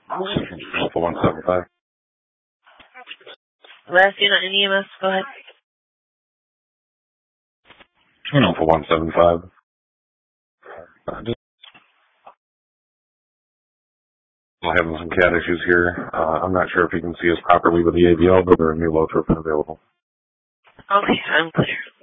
Alpha 175. Last unit in EMS, go ahead. Alpha 175. Just having some CAT issues here. I'm not sure if you can see us properly with the AVL, but there are new low tripping available. Okay, I'm clear.